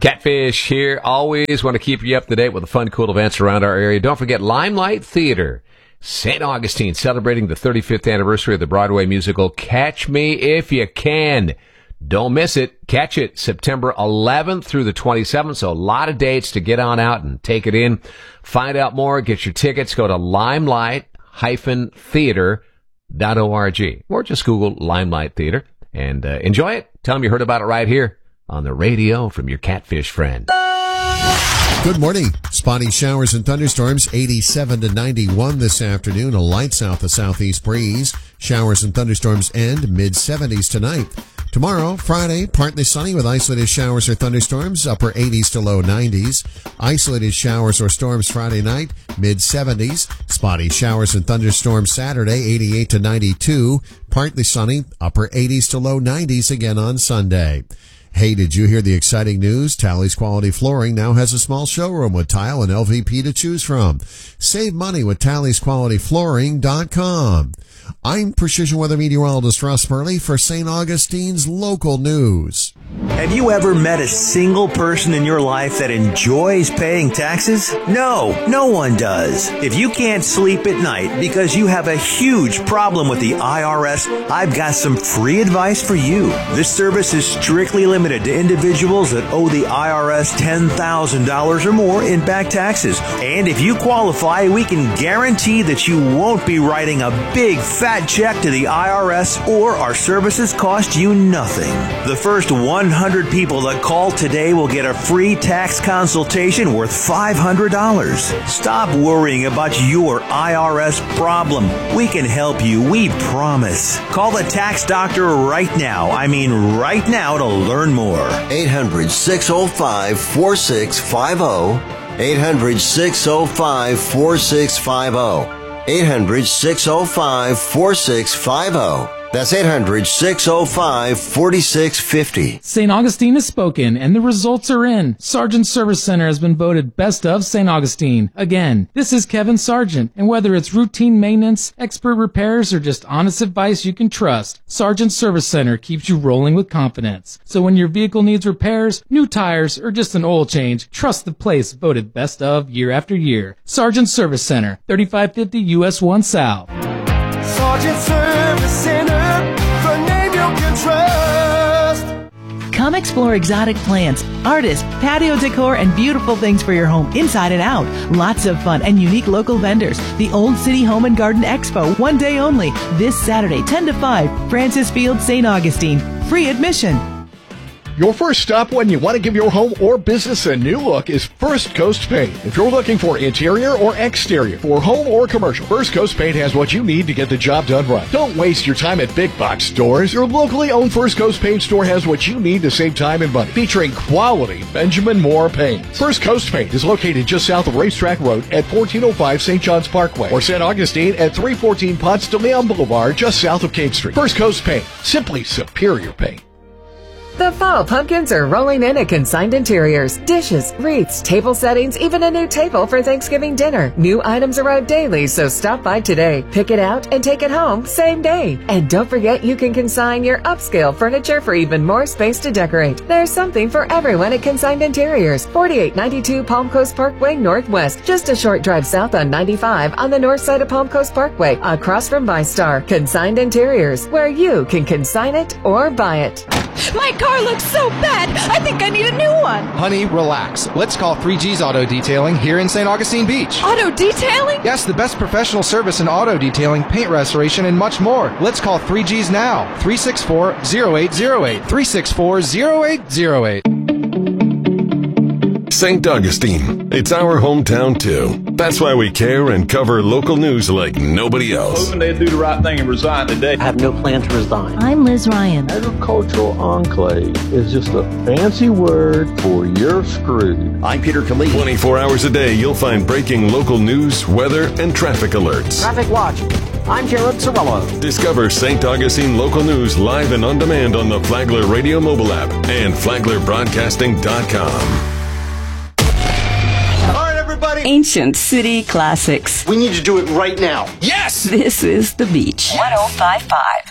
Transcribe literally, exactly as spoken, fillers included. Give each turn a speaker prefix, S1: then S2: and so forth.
S1: Catfish here. Always want to keep you up to date with the fun, cool events around our area. Don't forget Limelight Theater, Saint Augustine, celebrating the thirty-fifth anniversary of the Broadway musical Catch Me If You Can. Don't miss it. Catch it September eleventh through the twenty-seventh. So a lot of dates to get on out and take it in. Find out more. Get your tickets. Go to limelight theater dot org or just Google Limelight Theater and uh, enjoy it. Tell them you heard about it right here on the radio from your Catfish friend.
S2: Good morning. Spotty showers and thunderstorms, eighty-seven to ninety-one this afternoon. A light south to southeast breeze. Showers and thunderstorms end mid seventies tonight. Tomorrow, Friday, partly sunny with isolated showers or thunderstorms, upper eighties to low nineties. Isolated showers or storms Friday night, mid seventies. Spotty showers and thunderstorms Saturday, eighty-eight to ninety-two. Partly sunny, upper eighties to low nineties again on Sunday. Hey, did you hear the exciting news? Tally's Quality Flooring now has a small showroom with tile and L V P to choose from. Save money with Tally's Quality Flooring dot com. I'm Precision Weather Meteorologist Russ Burley for Saint Augustine's local news.
S3: Have you ever met a single person in your life that enjoys paying taxes? No, no one does. If you can't sleep at night because you have a huge problem with the I R S, I've got some free advice for you. This service is strictly limited to individuals that owe the I R S ten thousand dollars or more in back taxes. And if you qualify, we can guarantee that you won't be writing a big fat check to the I R S, or our services cost you nothing. The first one hundred people that call today will get a free tax consultation worth five hundred dollars. Stop worrying about your I R S problem. We can help you, we promise. Call the tax doctor right now. I mean right now to learn more.
S4: eight hundred, six oh five, four six five oh. eight hundred, six oh five, four six five oh. eight hundred, six oh five, four six five oh. That's eight hundred, six oh five, four six five oh.
S5: Saint Augustine has spoken, and the results are in. Sargent Service Center has been voted Best of Saint Augustine. Again, this is Kevin Sargent, and whether it's routine maintenance, expert repairs, or just honest advice you can trust, Sargent Service Center keeps you rolling with confidence. So when your vehicle needs repairs, new tires, or just an oil change, trust the place voted Best of year after year. Sargent Service Center, thirty-five fifty U S one South.
S6: Sargent Service Center, the name you can trust.
S7: Come explore exotic plants, artists, patio decor, and beautiful things for your home inside and out. Lots of fun and unique local vendors. The Old City Home and Garden Expo, one day only. This Saturday, ten to five, Francis Field, Saint Augustine. Free admission.
S8: Your first stop when you want to give your home or business a new look is First Coast Paint. If you're looking for interior or exterior, for home or commercial, First Coast Paint has what you need to get the job done right. Don't waste your time at big box stores. Your locally owned First Coast Paint store has what you need to save time and money. Featuring quality Benjamin Moore paint. First Coast Paint is located just south of Racetrack Road at fourteen oh five Saint John's Parkway, or Saint Augustine at three fourteen Ponce de Leon Boulevard just south of King Street. First Coast Paint. Simply superior paint.
S9: The fall pumpkins are rolling in at Consigned Interiors. Dishes, wreaths, table settings, even a new table for Thanksgiving dinner. New items arrive daily, so stop by today. Pick it out and take it home same day. And don't forget you can consign your upscale furniture for even more space to decorate. There's something for everyone at Consigned Interiors. forty-eight ninety-two Palm Coast Parkway Northwest. Just a short drive south on ninety-five on the north side of Palm Coast Parkway, across from ViStar. Consigned Interiors, where you can consign it or buy it.
S10: My car looks so bad, I think I need a new one.
S11: Honey, relax. Let's call three G's Auto Detailing here in Saint Augustine Beach.
S10: Auto detailing?
S11: Yes, the best professional service in auto detailing, paint restoration, and much more. Let's call three G's now. three six four, oh eight oh eight. three six four, oh eight oh eight.
S12: Saint Augustine. It's our hometown, too. That's why we care and cover local news like nobody else.
S13: Hoping they'd do the right thing and resign today.
S14: I have no plan to resign.
S15: I'm Liz Ryan.
S16: Agricultural enclave is just a fancy word for you're screwed.
S4: I'm Peter Khalid.
S12: twenty-four hours a day, you'll find breaking local news, weather, and traffic alerts.
S14: Traffic watch. I'm Jared Sorello.
S12: Discover Saint Augustine local news live and on demand on the Flagler Radio mobile app and flagler broadcasting dot com.
S17: Ancient City Classics.
S18: We need to do it right now.
S17: Yes! This is The Beach.
S19: one oh five point five.